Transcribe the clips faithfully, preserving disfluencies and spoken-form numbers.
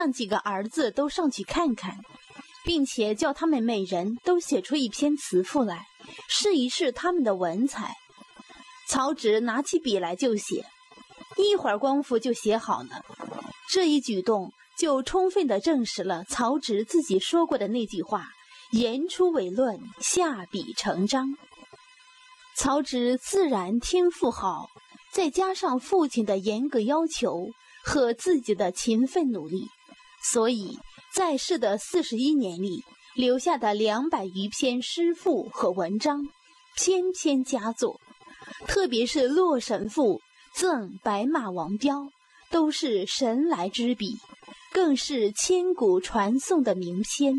让几个儿子都上去看看，并且叫他们每人都写出一篇词赋来，试一试他们的文采。曹植拿起笔来就写，一会儿功夫就写好了。这一举动就充分地证实了曹植自己说过的那句话：言出伪论，下笔成章。曹植自然天赋好，再加上父亲的严格要求和自己的勤奋努力，所以在世的四十一年里留下的两百余篇诗赋和文章，篇篇佳作。特别是《洛神赋》赠白马王彪，都是神来之笔，更是千古传颂的名篇。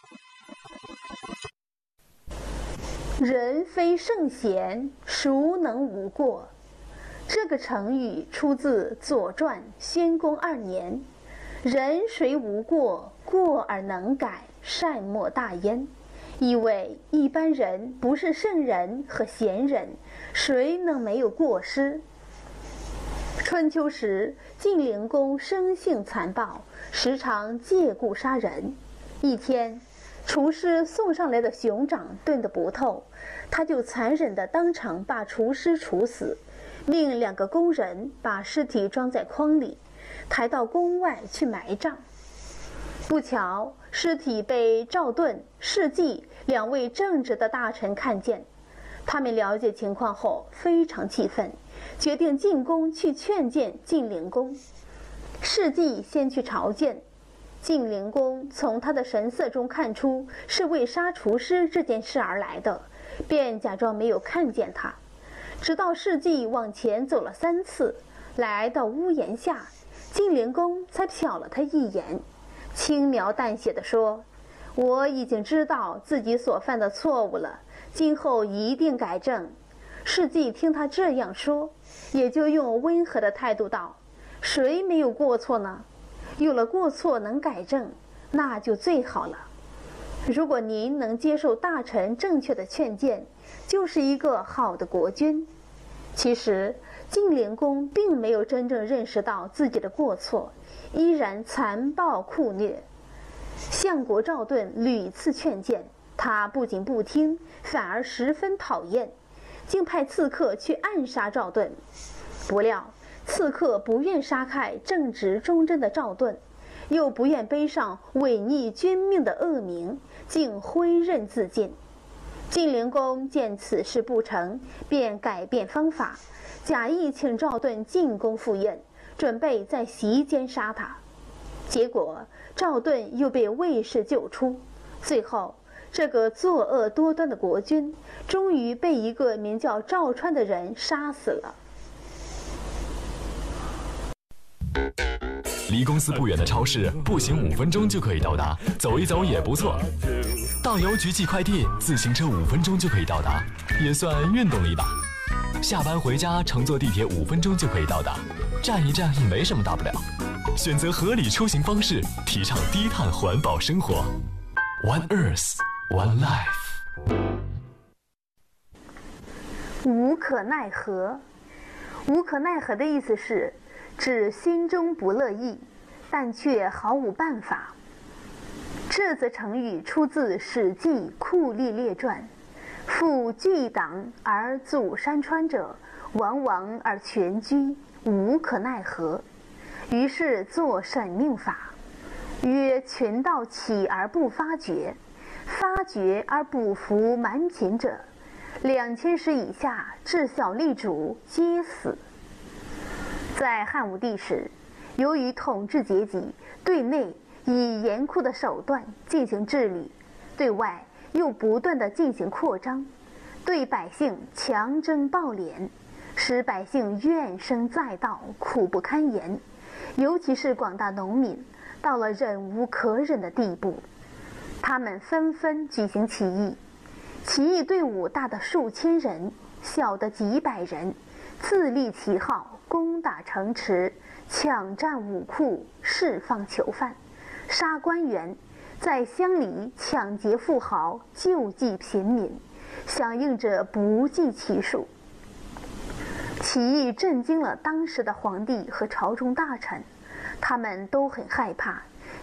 人非圣贤，孰能无过？这个成语出自《左传》宣公二年。人谁无过？过而能改，善莫大焉。意为一般人不是圣人和贤人，谁能没有过失？春秋时，晋灵公生性残暴，时常借故杀人。一天，厨师送上来的熊掌炖得不透，他就残忍地当场把厨师处死，令两个工人把尸体装在筐里，抬到宫外去埋葬。不巧，尸体被赵盾、士稷两位正直的大臣看见，他们了解情况后非常气愤，决定进宫去劝谏晋灵公。士稷先去朝见，晋灵公从他的神色中看出是为杀厨师这件事而来的，便假装没有看见他。直到士稷往前走了三次，来到屋檐下，晋灵公才瞟了他一眼，轻描淡写地说：我已经知道自己所犯的错误了，今后一定改正。士稷听他这样说，也就用温和的态度道：谁没有过错呢？有了过错能改正，那就最好了。如果您能接受大臣正确的劝谏，就是一个好的国君。其实晋灵公并没有真正认识到自己的过错，依然残暴酷虐。相国赵盾屡次劝谏，他不仅不听，反而十分讨厌，竟派刺客去暗杀赵盾。不料刺客不愿杀害正直忠贞的赵盾，又不愿背上违逆君命的恶名，竟挥刃自尽。晋灵公见此事不成，便改变方法，假意请赵盾进宫赴宴，准备在席间杀他。结果赵盾又被卫士救出，最后这个作恶多端的国君终于被一个名叫赵川的人杀死了。 离公司不远的超市，步行五分钟就可以到达，走一走也不错。到邮局寄快递，自行车五分钟就可以到达，也算运动了一把。下班回家，乘坐地铁五分钟就可以到达，站一站也没什么大不了。选择合理出行方式，提倡低碳环保生活。One Earth, One Life。 无可奈何，无可奈何的意思是指心中不乐意，但却毫无办法。这则成语出自《史记·酷吏列传》，负巨党而阻山川者，亡亡而全居，无可奈何。于是作审命法，曰：群盗起而不发觉，发觉而不服蛮秦者，两千石以下至小吏主皆死。在汉武帝时，由于统治阶级对内以严酷的手段进行治理，对外又不断地进行扩张，对百姓强征暴敛，使百姓怨声载道，苦不堪言。尤其是广大农民，到了忍无可忍的地步，他们纷纷举行起义。起义队伍大的数千人，小的几百人，自立旗号，攻打城池，抢占武库，释放囚犯，杀官员，在乡里抢劫富豪，救济贫民，响应着不计其数。起义震惊了当时的皇帝和朝中大臣，他们都很害怕，